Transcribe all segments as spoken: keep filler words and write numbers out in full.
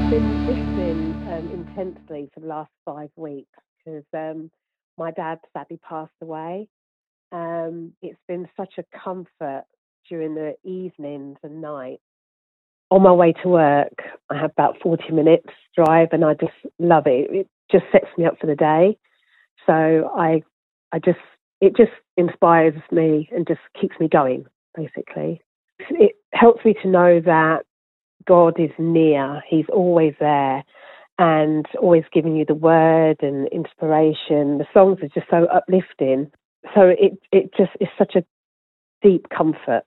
been listening um, intensely for the last five weeks because um, my dad sadly passed away. Um, it's been such a comfort during the evenings and nights. On my way to work, I have about forty minutes drive, and I just love it. It just sets me up for the day. So I, I just, it just inspires me and just keeps me going, basically. It helps me to know that God is near. He's always there and always giving you the word and inspiration. The songs are just so uplifting. So it, it just is such a deep comfort.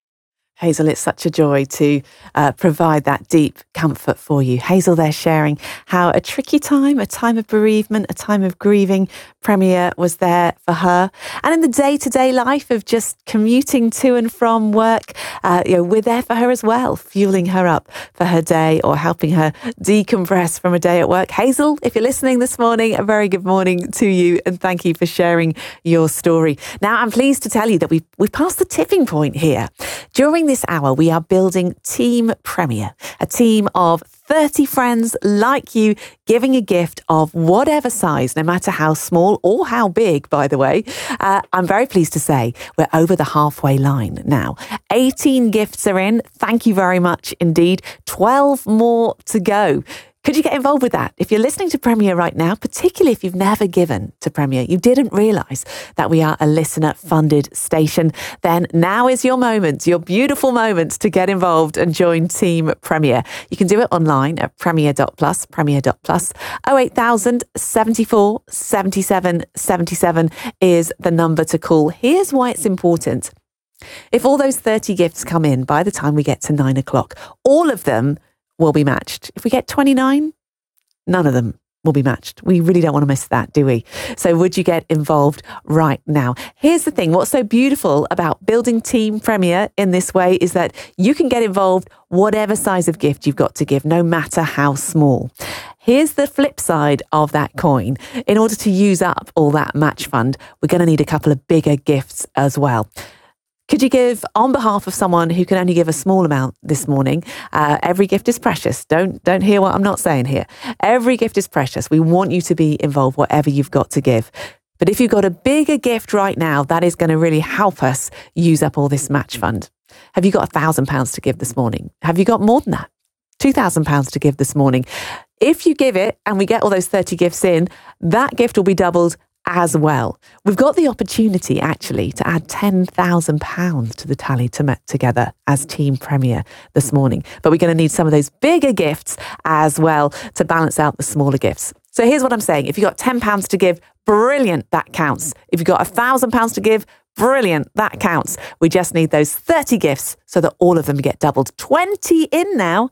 Hazel, it's such a joy to uh, provide that deep comfort for you. Hazel there sharing how a tricky time, a time of bereavement, a time of grieving, Premier was there for her. And in the day-to-day life of just commuting to and from work, uh, you know, we're there for her as well, fueling her up for her day or helping her decompress from a day at work. Hazel, if you're listening this morning, a very good morning to you and thank you for sharing your story. Now, I'm pleased to tell you that we've, we've passed the tipping point here. During this hour, we are building Team Premier, a team of thirty friends like you, giving a gift of whatever size, no matter how small or how big, by the way. Uh, I'm very pleased to say we're over the halfway line now. eighteen gifts are in. Thank you very much indeed. twelve more to go. Could you get involved with that? If you're listening to Premier right now, particularly if you've never given to Premier, you didn't realise that we are a listener-funded station, then now is your moment, your beautiful moment to get involved and join Team Premier. You can do it online at premier dot plus, premier dot plus. oh eight thousand, seventy-four, seventy-seven, seventy-seven is the number to call. Here's why it's important. If all those thirty gifts come in by the time we get to nine o'clock, all of them will be matched. If we get twenty-nine, none of them will be matched. We really don't want to miss that, do we? So would you get involved right now? Here's the thing. What's so beautiful about building Team Premier in this way is that you can get involved whatever size of gift you've got to give, no matter how small. Here's the flip side of that coin. In order to use up all that match fund, we're going to need a couple of bigger gifts as well. Could you give on behalf of someone who can only give a small amount this morning? Uh, every gift is precious. Don't don't hear what I'm not saying here. Every gift is precious. We want you to be involved, whatever you've got to give. But if you've got a bigger gift right now, that is going to really help us use up all this match fund. Have you got a thousand pounds to give this morning? Have you got more than that? Two thousand pounds to give this morning. If you give it and we get all those thirty gifts in, that gift will be doubled as well. We've got the opportunity actually to add ten thousand pounds to the tally to met together as Team Premier this morning. But we're going to need some of those bigger gifts as well to balance out the smaller gifts. So here's what I'm saying. If you've got ten pounds to give, brilliant, that counts. If you've got one thousand pounds to give, brilliant, that counts. We just need those thirty gifts so that all of them get doubled. twenty in now,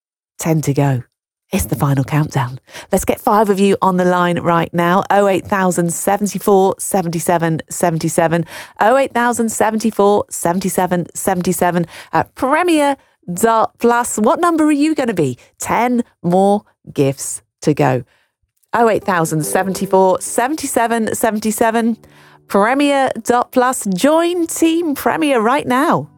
ten to go. It's the final countdown. Let's get five of you on the line right now. oh eight thousand, seventy-four, seventy-seven, seventy-seven. oh eight thousand, seventy-four, seventy-seven, seventy-seven at premier dot plus. What number are you going to be? ten more gifts to go. oh eight thousand, seventy-four, seventy-seven, seventy-seven. premier dot plus. Join Team Premier right now.